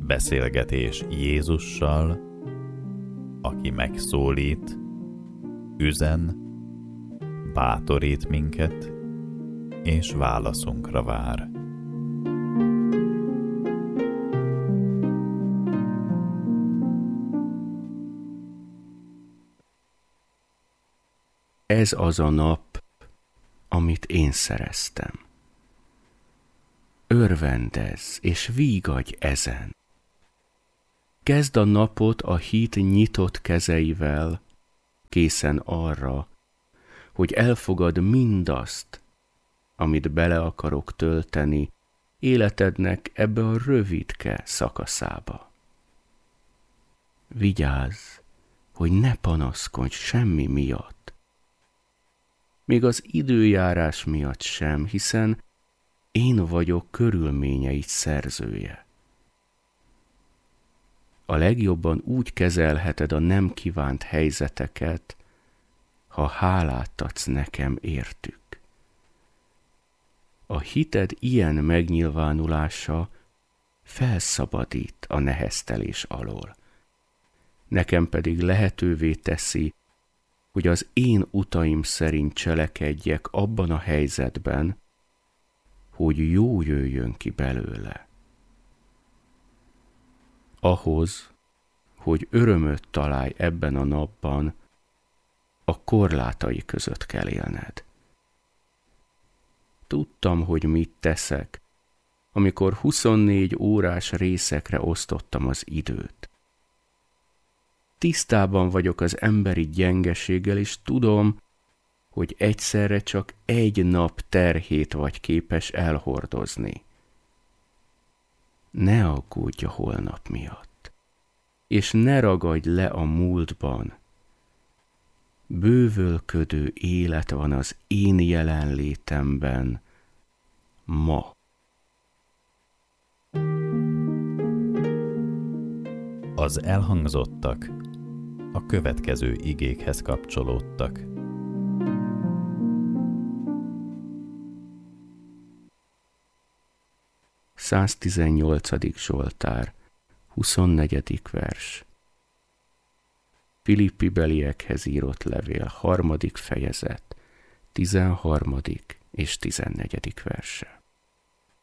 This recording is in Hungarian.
Beszélgetés Jézussal, aki megszólít, üzen, bátorít minket, és válaszunkra vár. Ez az a nap, amit én szereztem. Örvendezz és vígadj ezen. Kezd a napot a hit nyitott kezeivel, készen arra, hogy elfogad mindazt, amit bele akarok tölteni életednek ebbe a rövidke szakaszába. Vigyázz, hogy ne panaszkodj semmi miatt. Még az időjárás miatt sem, hiszen én vagyok körülményeid szerzője. A legjobban úgy kezelheted a nem kívánt helyzeteket, ha hálát adsz nekem értük. A hited ilyen megnyilvánulása felszabadít a neheztelés alól. Nekem pedig lehetővé teszi, hogy az én utaim szerint cselekedjek abban a helyzetben, hogy jó jöjjön ki belőle. Ahhoz, hogy örömöt találj ebben a napban, a korlátai között kell élned. Tudtam, hogy mit teszek, amikor 24 órás részekre osztottam az időt. Tisztában vagyok az emberi gyengeséggel, és tudom, hogy egyszerre csak egy nap terhét vagy képes elhordozni. Ne aggódj a holnap miatt, és ne ragadj le a múltban. Bővölködő élet van az én jelenlétemben ma. Az elhangzottak a következő igékhez kapcsolódtak. Száztizennyolcadik Zsoltár, 24. vers. Filippibeliekhez írott levél, 3. fejezet, 13. és 14. verse.